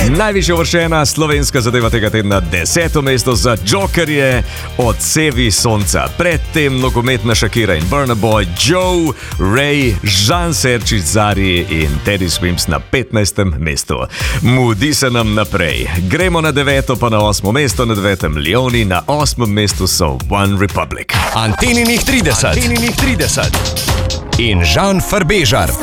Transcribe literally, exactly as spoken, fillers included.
Najvišje uvrščena slovenska zadeva tega tedna, deseto mesto za Jokerje, Odsevi sonca. Predtem nogometna Shakira in Burna Boy, Joe, Ray, Žan Serčič, Zari in Teddy Swims na petnajstem mestu. Mudi se nam naprej. Gremo na deveto, pa na osmo mesto, na devetem Leoni, na osmem mestu so One Republic. Anteninih trideset. Anteninih trideset. In Žan Farbežar.